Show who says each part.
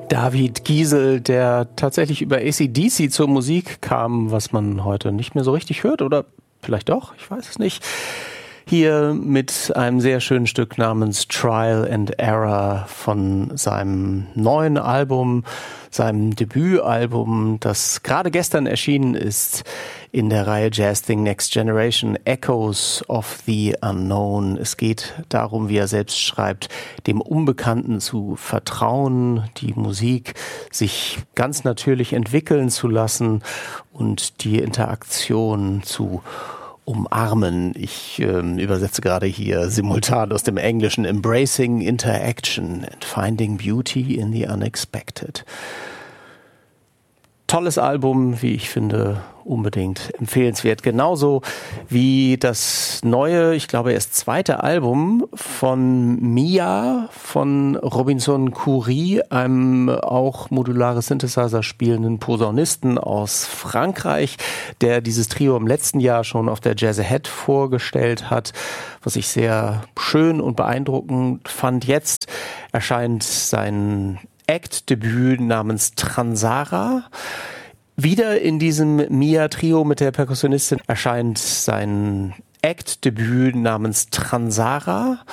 Speaker 1: David Giesel, der tatsächlich über AC/DC zur Musik kam, was man heute nicht mehr so richtig hört oder vielleicht doch, ich weiß es nicht. Hier mit einem sehr schönen Stück namens Trial and Error von seinem neuen Album, seinem Debütalbum, das gerade gestern erschienen ist in der Reihe Jazz Thing Next Generation, Echoes of the Unknown. Es geht darum, wie er selbst schreibt, dem Unbekannten zu vertrauen, die Musik sich ganz natürlich entwickeln zu lassen und die Interaktion zu umarmen. Ich übersetze gerade hier simultan aus dem Englischen: Embracing Interaction and Finding Beauty in the Unexpected. Tolles Album, wie ich finde, unbedingt empfehlenswert. Genauso wie das neue, ich glaube erst zweite Album von Mia, von Robinson Khoury, einem auch modulare Synthesizer spielenden Posaunisten aus Frankreich, der dieses Trio im letzten Jahr schon auf der Jazz Ahead vorgestellt hat, was ich sehr schön und beeindruckend fand. Jetzt erscheint sein Act-Debüt namens Transara. Wieder in diesem Mia-Trio mit der Perkussionistin erscheint sein Act-Debüt namens Transara.